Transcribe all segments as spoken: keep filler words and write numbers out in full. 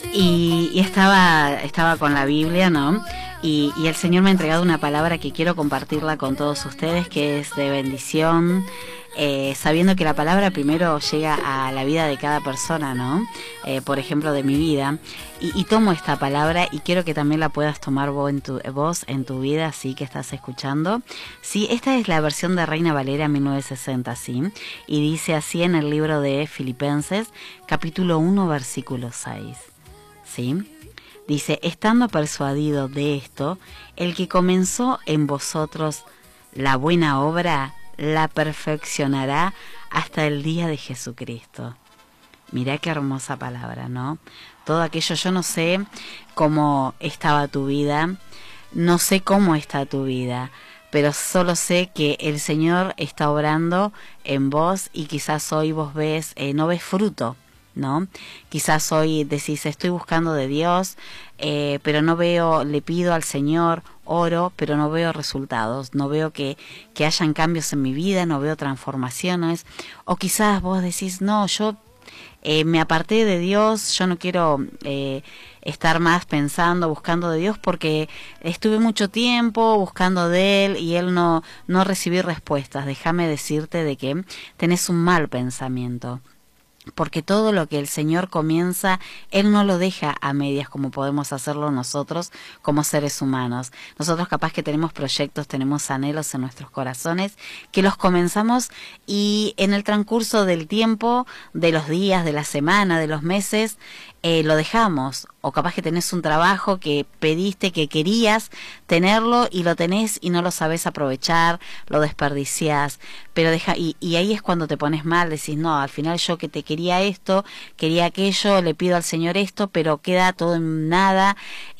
Y, y estaba, estaba con la Biblia, ¿no? Y, y el Señor me ha entregado una palabra que quiero compartirla con todos ustedes, que es de bendición, eh, sabiendo que la palabra primero llega a la vida de cada persona, ¿no? Eh, por ejemplo, de mi vida. Y, y tomo esta palabra y quiero que también la puedas tomar vos en tu, vos en tu vida, así que estás escuchando. Sí, esta es la versión de Reina Valera mil novecientos sesenta, ¿sí? Y dice así en el libro de Filipenses, capítulo uno, versículo seis. ¿Sí? Dice, estando persuadido de esto, el que comenzó en vosotros la buena obra, la perfeccionará hasta el día de Jesucristo. Mirá qué hermosa palabra, ¿no? Todo aquello, yo no sé cómo estaba tu vida, no sé cómo está tu vida, pero solo sé que el Señor está obrando en vos y quizás hoy vos ves, eh, no ves fruto, ¿no? Quizás hoy decís, estoy buscando de Dios, eh, pero no veo, le pido al Señor, oro, pero no veo resultados, no veo que, que hayan cambios en mi vida, no veo transformaciones. O quizás vos decís, no, yo eh, me aparté de Dios, yo no quiero eh, estar más pensando, buscando de Dios, porque estuve mucho tiempo buscando de Él y Él no, no recibí respuestas. Déjame decirte de que tenés un mal pensamiento. Porque todo lo que el Señor comienza, Él no lo deja a medias como podemos hacerlo nosotros como seres humanos. Nosotros capaz que tenemos proyectos, tenemos anhelos en nuestros corazones, que los comenzamos y en el transcurso del tiempo, de los días, de la semana, de los meses, eh, lo dejamos. O capaz que tenés un trabajo que pediste, que querías tenerlo y lo tenés y no lo sabés aprovechar, lo desperdiciás. Pero deja, y, y ahí es cuando te pones mal, decís, no, al final yo que te quería esto, quería aquello, le pido al Señor esto, pero queda todo en nada,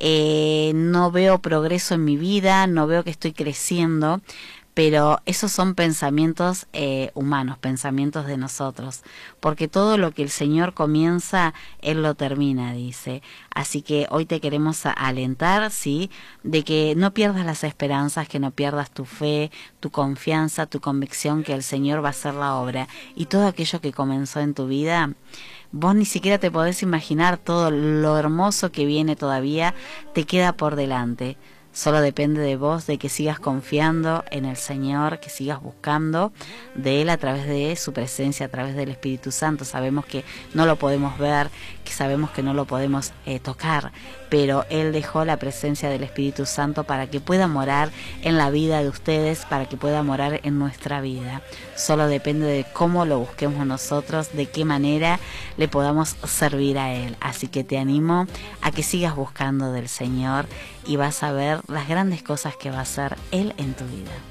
eh, no veo progreso en mi vida, no veo que estoy creciendo. Pero esos son pensamientos eh, humanos, pensamientos de nosotros, porque todo lo que el Señor comienza, Él lo termina, dice. Así que hoy te queremos alentar, ¿sí?, de que no pierdas las esperanzas, que no pierdas tu fe, tu confianza, tu convicción que el Señor va a hacer la obra. Y todo aquello que comenzó en tu vida, vos ni siquiera te podés imaginar todo lo hermoso que viene todavía, te queda por delante. Solo depende de vos, de que sigas confiando en el Señor, que sigas buscando de Él a través de su presencia, a través del Espíritu Santo. Sabemos que no lo podemos ver, que sabemos que no lo podemos eh, tocar, pero Él dejó la presencia del Espíritu Santo para que pueda morar en la vida de ustedes, para que pueda morar en nuestra vida. Solo depende de cómo lo busquemos nosotros, de qué manera le podamos servir a Él. Así que te animo a que sigas buscando del Señor y vas a ver las grandes cosas que va a hacer Él en tu vida.